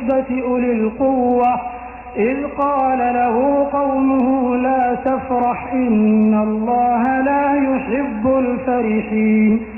العزة أولي القوة إذ قال له قومه لا تفرح إن الله لا يحب الفرحين